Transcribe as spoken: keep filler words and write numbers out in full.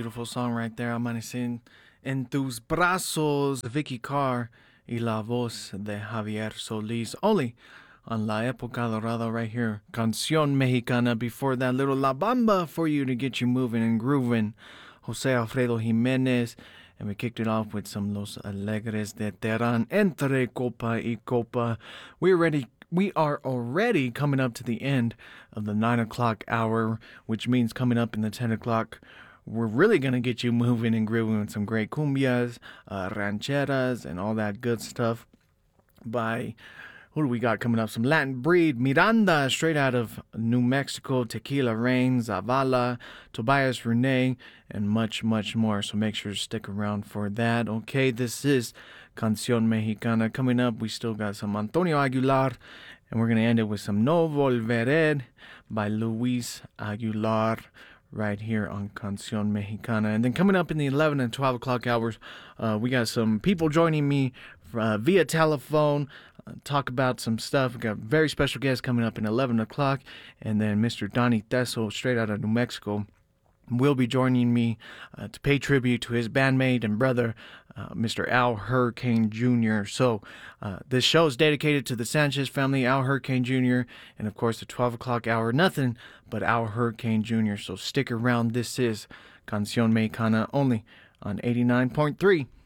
beautiful song right there. Amanecen en tus brazos, Vicky Carr y la voz de Javier Solis. Only on La Época Dorada right here. Canción Mexicana. Before that, little La Bamba for you to get you moving and grooving. Jose Alfredo Jimenez. And we kicked it off with some Los Alegres de Terán. Entre Copa y Copa. We're ready. We are already coming up to the end of the nine o'clock hour, which means coming up in the ten o'clock, we're really going to get you moving and grooving with some great cumbias, uh, rancheras, and all that good stuff by, who do we got coming up? Some Latin Breed, Miranda, straight out of New Mexico, Tequila Rain, Zavala, Tobias Rene, and much, much more. So make sure to stick around for that. Okay, this is Canción Mexicana. Coming up, we still got some Antonio Aguilar, and we're going to end it with some No Volveré by Luis Aguilar right here on Canción Mexicana. And then coming up in the eleven and twelve o'clock hours, uh, we got some people joining me uh, via telephone, uh, talk about some stuff. We got a very special guest coming up in eleven o'clock, and then Mister Donnie Teso, straight out of New Mexico, will be joining me uh, to pay tribute to his bandmate and brother, uh, Mister Al Hurricane Junior So uh, this show is dedicated to the Sanchez family, Al Hurricane Junior, and of course the twelve o'clock hour, nothing but Al Hurricane Junior So stick around. This is Canción Mexicana only on eighty-nine point three